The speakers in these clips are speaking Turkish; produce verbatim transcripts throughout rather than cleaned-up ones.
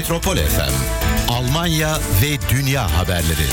Metropol F M, Almanya ve dünya haberleri.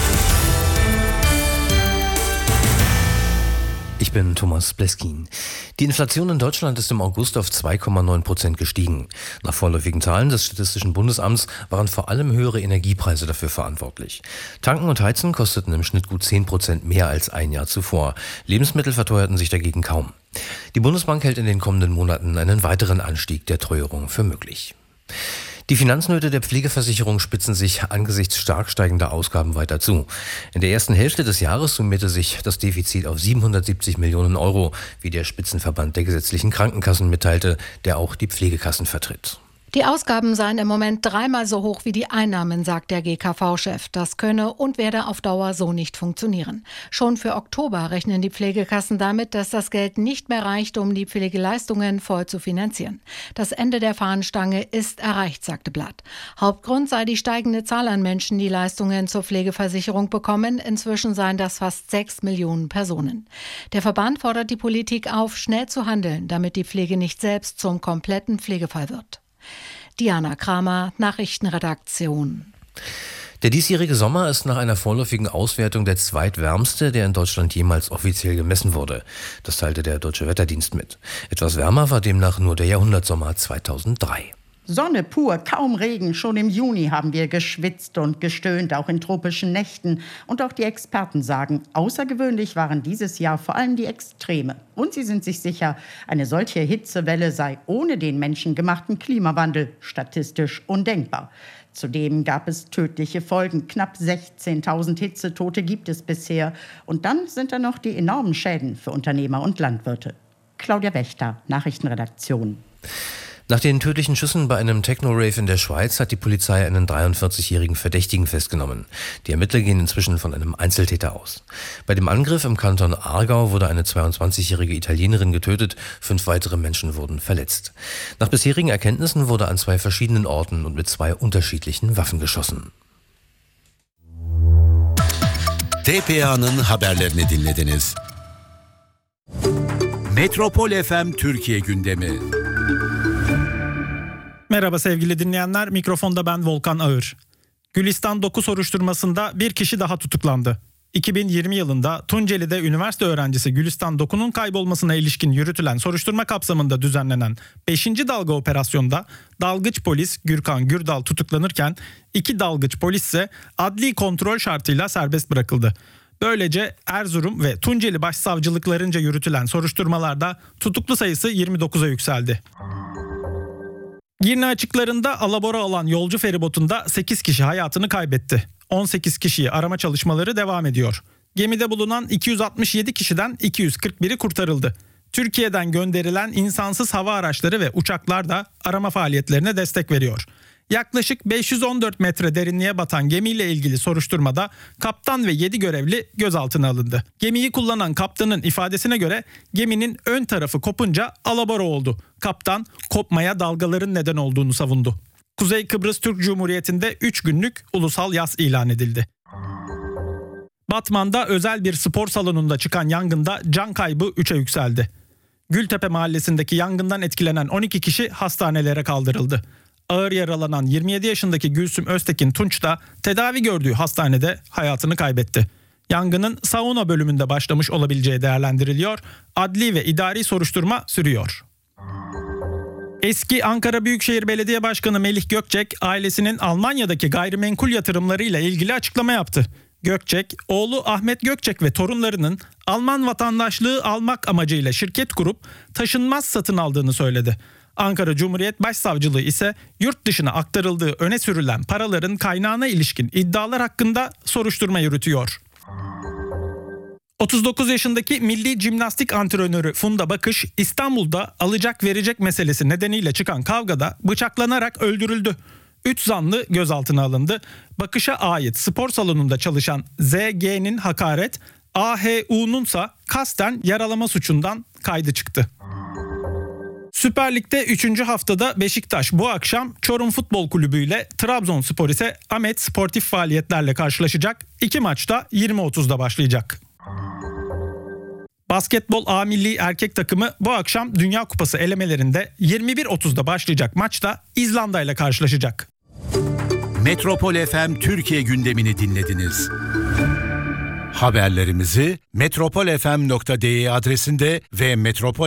Ich bin Thomas Bleskin. Die Inflation in Deutschland ist im August auf zwei Komma neun Prozent gestiegen. Nach vorläufigen Zahlen des Statistischen Bundesamts waren vor allem höhere Energiepreise dafür verantwortlich. Tanken und Heizen kosteten im Schnitt gut zehn Prozent mehr als ein Jahr zuvor. Lebensmittel verteuerten sich dagegen kaum. Die Bundesbank hält in den kommenden Monaten einen weiteren Anstieg der Teuerung für möglich. Die Finanznöte der Pflegeversicherung spitzen sich angesichts stark steigender Ausgaben weiter zu. In der ersten Hälfte des Jahres summierte sich das Defizit auf siebenhundertsiebzig Millionen Euro, wie der Spitzenverband der gesetzlichen Krankenkassen mitteilte, der auch die Pflegekassen vertritt. Die Ausgaben seien im Moment dreimal so hoch wie die Einnahmen, sagt der G K V-Chef. Das könne und werde auf Dauer so nicht funktionieren. Schon für Oktober rechnen die Pflegekassen damit, dass das Geld nicht mehr reicht, um die Pflegeleistungen voll zu finanzieren. Das Ende der Fahnenstange ist erreicht, sagte Blatt. Hauptgrund sei die steigende Zahl an Menschen, die Leistungen zur Pflegeversicherung bekommen. Inzwischen seien das fast sechs Millionen Personen. Der Verband fordert die Politik auf, schnell zu handeln, damit die Pflege nicht selbst zum kompletten Pflegefall wird. Diana Kramer, Nachrichtenredaktion. Der diesjährige Sommer ist nach einer vorläufigen Auswertung der zweitwärmste, der in Deutschland jemals offiziell gemessen wurde. Das teilte der Deutsche Wetterdienst mit. Etwas wärmer war demnach nur der Jahrhundertsommer zweitausenddrei. Sonne pur, kaum Regen. Schon im Juni haben wir geschwitzt und gestöhnt, auch in tropischen Nächten. Und auch die Experten sagen, außergewöhnlich waren dieses Jahr vor allem die Extreme. Und sie sind sich sicher, eine solche Hitzewelle sei ohne den menschengemachten Klimawandel statistisch undenkbar. Zudem gab es tödliche Folgen. Knapp sechzehntausend Hitzetote gibt es bisher. Und dann sind da noch die enormen Schäden für Unternehmer und Landwirte. Claudia Wächter, Nachrichtenredaktion. Nach den tödlichen Schüssen bei einem Techno-Rave in der Schweiz hat die Polizei einen dreiundvierzigjährigen Verdächtigen festgenommen. Die Ermittler gehen inzwischen von einem Einzeltäter aus. Bei dem Angriff im Kanton Aargau wurde eine zweiundzwanzigjährige Italienerin getötet, fünf weitere Menschen wurden verletzt. Nach bisherigen Erkenntnissen wurde an zwei verschiedenen Orten und mit zwei unterschiedlichen Waffen geschossen. T P A'nın haberlerini dinlediniz. Metropol F M Türkiye gündemi. Merhaba sevgili dinleyenler, mikrofonda ben Volkan Ağır. Gülistan Doku soruşturmasında bir kişi daha tutuklandı. iki bin yirmi yılında Tunceli'de üniversite öğrencisi Gülistan Doku'nun kaybolmasına ilişkin yürütülen soruşturma kapsamında düzenlenen beşinci dalga operasyonda dalgıç polis Gürkan Gürdal tutuklanırken iki dalgıç polis ise adli kontrol şartıyla serbest bırakıldı. Böylece Erzurum ve Tunceli başsavcılıklarınca yürütülen soruşturmalarda tutuklu sayısı yirmi dokuza yükseldi. Girne açıklarında alabora alan yolcu feribotunda sekiz kişi hayatını kaybetti. on sekiz kişiyi arama çalışmaları devam ediyor. Gemide bulunan iki yüz altmış yedi kişiden iki yüz kırk biri kurtarıldı. Türkiye'den gönderilen insansız hava araçları ve uçaklar da arama faaliyetlerine destek veriyor. Yaklaşık beş yüz on dört metre derinliğe batan gemiyle ilgili soruşturmada kaptan ve yedi görevli gözaltına alındı. Gemiyi kullanan kaptanın ifadesine göre geminin ön tarafı kopunca alabora oldu. Kaptan kopmaya dalgaların neden olduğunu savundu. Kuzey Kıbrıs Türk Cumhuriyeti'nde üç günlük ulusal yas ilan edildi. Batman'da özel bir spor salonunda çıkan yangında can kaybı üçe yükseldi. Gültepe mahallesindeki yangından etkilenen on iki kişi hastanelere kaldırıldı. Ağır yaralanan yirmi yedi yaşındaki Gülsüm Öztekin Tunç da tedavi gördüğü hastanede hayatını kaybetti. Yangının sauna bölümünde başlamış olabileceği değerlendiriliyor. Adli ve idari soruşturma sürüyor. Eski Ankara Büyükşehir Belediye Başkanı Melih Gökçek, ailesinin Almanya'daki gayrimenkul yatırımlarıyla ilgili açıklama yaptı. Gökçek, oğlu Ahmet Gökçek ve torunlarının Alman vatandaşlığı almak amacıyla şirket kurup taşınmaz satın aldığını söyledi. Ankara Cumhuriyet Başsavcılığı ise yurt dışına aktarıldığı öne sürülen paraların kaynağına ilişkin iddialar hakkında soruşturma yürütüyor. otuz dokuz yaşındaki milli jimnastik antrenörü Funda Bakış, İstanbul'da alacak verecek meselesi nedeniyle çıkan kavgada bıçaklanarak öldürüldü. üç zanlı gözaltına alındı. Bakış'a ait spor salonunda çalışan Z G'nin hakaret, A H U'nunsa kasten yaralama suçundan kaydı çıktı. Süper Lig'de üçüncü haftada Beşiktaş bu akşam Çorum Futbol Kulübü ile Trabzonspor ise Ahmet sportif faaliyetlerle karşılaşacak. İki maçta yirmi otuzda başlayacak. Basketbol A Milli erkek takımı bu akşam Dünya Kupası elemelerinde yirmi bir otuzda başlayacak maçta İzlanda ile karşılaşacak. Metropol F M Türkiye gündemini dinlediniz. Haberlerimizi metropol f m nokta d e adresinde ve Metropol